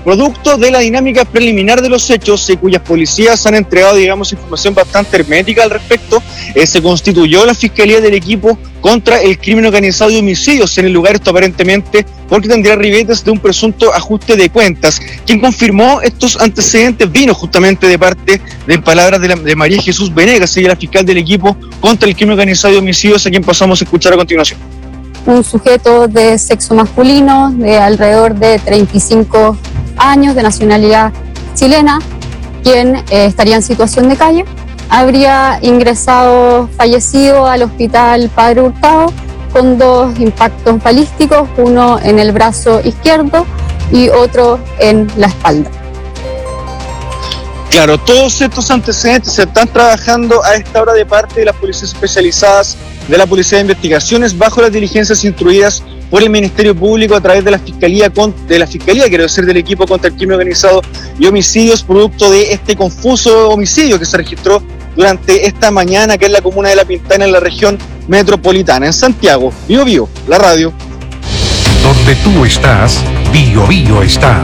Producto de la dinámica preliminar de los hechos, cuyas policías han entregado, información bastante hermética al respecto, se constituyó la Fiscalía del Equipo contra el Crimen Organizado y Homicidios en el lugar, esto aparentemente porque tendría ribetes de un presunto ajuste de cuentas. Quien confirmó estos antecedentes vino justamente de parte de palabras de María Jesús Venegas, ella la fiscal del Equipo contra el Crimen Organizado y Homicidios, a quien pasamos a escuchar a continuación. Un sujeto de sexo masculino de alrededor de 35 años, de nacionalidad chilena, quien estaría en situación de calle, habría ingresado fallecido al hospital Padre Hurtado con 2 impactos balísticos, uno en el brazo izquierdo y otro en la espalda. Claro, todos estos antecedentes se están trabajando a esta hora de parte de las policías especializadas de la Policía de Investigaciones bajo las diligencias instruidas por el Ministerio Público a través de la Fiscalía, del Equipo contra el Crimen Organizado y Homicidios, producto de este confuso homicidio que se registró durante esta mañana, que es la comuna de La Pintana, en la región metropolitana. En Santiago, Bío Bío, la radio. Donde tú estás, Bío Bío está.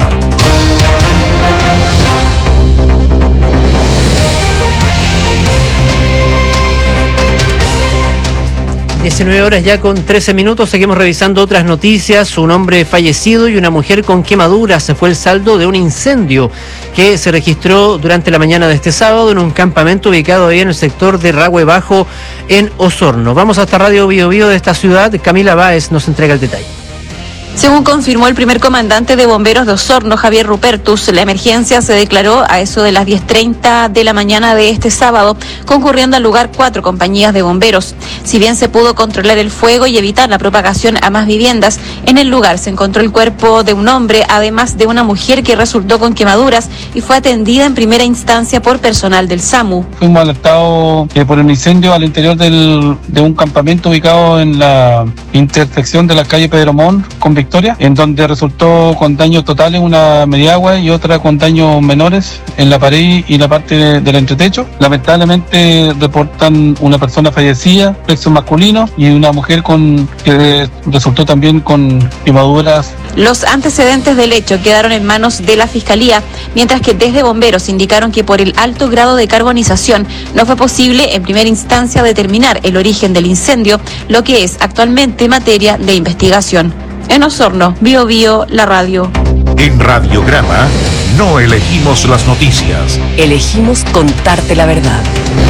19 horas ya con 13 minutos, seguimos revisando otras noticias. Un hombre fallecido y una mujer con quemaduras fue el saldo de un incendio que se registró durante la mañana de este sábado en un campamento ubicado ahí en el sector de Rahue Bajo, en Osorno. Vamos hasta Radio Bío Bío de esta ciudad. Camila Báez nos entrega el detalle. Según confirmó el primer comandante de bomberos de Osorno, Javier Rupertus, la emergencia se declaró a eso de las 10:30 de la mañana de este sábado, concurriendo al lugar 4 compañías de bomberos. Si bien se pudo controlar el fuego y evitar la propagación a más viviendas, en el lugar se encontró el cuerpo de un hombre, además de una mujer que resultó con quemaduras y fue atendida en primera instancia por personal del SAMU. Fuimos alertados por un incendio al interior de un campamento ubicado en la intersección de la calle Pedro Montt con Victoria, en donde resultó con daños totales una mediagua y otra con daños menores en la pared y la parte del entretecho. Lamentablemente reportan una persona fallecida, sexo masculino, y una mujer que resultó también con quemaduras. Los antecedentes del hecho quedaron en manos de la Fiscalía, mientras que desde bomberos indicaron que por el alto grado de carbonización no fue posible en primera instancia determinar el origen del incendio, lo que es actualmente materia de investigación. En Osorno, Bío Bío, la radio. En Radiograma no elegimos las noticias. Elegimos contarte la verdad.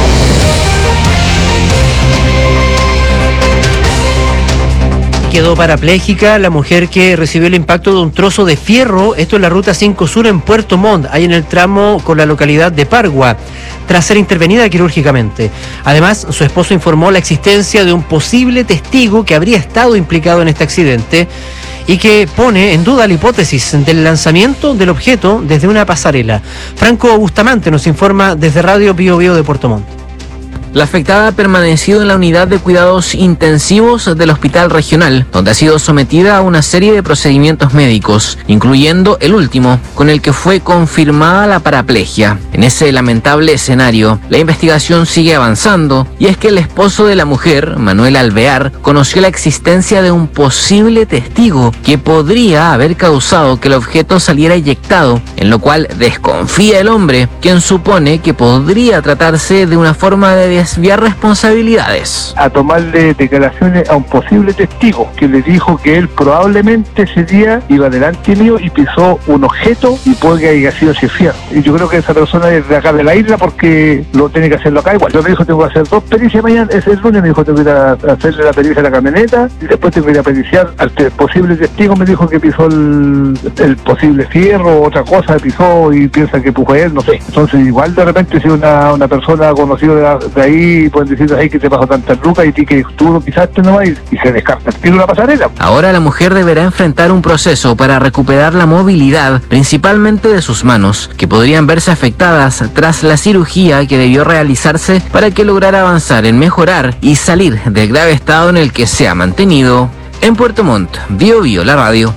Quedó parapléjica la mujer que recibió el impacto de un trozo de fierro, esto en la ruta 5 Sur en Puerto Montt, ahí en el tramo con la localidad de Pargua, tras ser intervenida quirúrgicamente. Además, su esposo informó la existencia de un posible testigo que habría estado implicado en este accidente y que pone en duda la hipótesis del lanzamiento del objeto desde una pasarela. Franco Bustamante nos informa desde Radio Bío Bío de Puerto Montt. La afectada ha permanecido en la unidad de cuidados intensivos del hospital regional, donde ha sido sometida a una serie de procedimientos médicos, incluyendo el último, con el que fue confirmada la paraplegia. En ese lamentable escenario, la investigación sigue avanzando, y es que el esposo de la mujer, Manuel Alvear, conoció la existencia de un posible testigo que podría haber causado que el objeto saliera eyectado, en lo cual desconfía el hombre, quien supone que podría tratarse de una forma de desviar responsabilidades. A tomarle declaraciones a un posible testigo que le dijo que él probablemente ese día iba delante mío y pisó un objeto y puede que haya sido ese fierro. Y yo creo que esa persona es de acá de la isla porque lo tiene que hacerlo acá igual. Yo me dijo tengo que hacer 2 pericias mañana, ese es el lunes, me dijo tengo que ir a hacerle la pericia a la camioneta y después tengo que ir a periciar al posible testigo, me dijo que pisó el posible fierro, otra cosa pisó y piensa que empujó él, no sé. Entonces igual de repente si una persona conocida de ahí pueden decir ahí que te pasó tantas lucas y que tú no pisaste nomás y se descarta el tiro de la pasarela. Ahora la mujer deberá enfrentar un proceso para recuperar la movilidad, principalmente de sus manos, que podrían verse afectadas tras la cirugía que debió realizarse para que lograra avanzar en mejorar y salir del grave estado en el que se ha mantenido. En Puerto Montt, Bío Bío, la radio.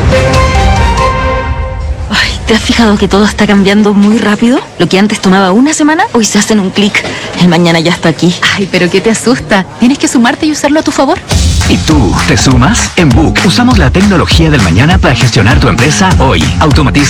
¿Te has fijado que todo está cambiando muy rápido? Lo que antes tomaba una semana, hoy se hace en un clic. El mañana ya está aquí. Ay, pero ¿qué te asusta? Tienes que sumarte y usarlo a tu favor. ¿Y tú te sumas? En Book usamos la tecnología del mañana para gestionar tu empresa hoy. Automatiza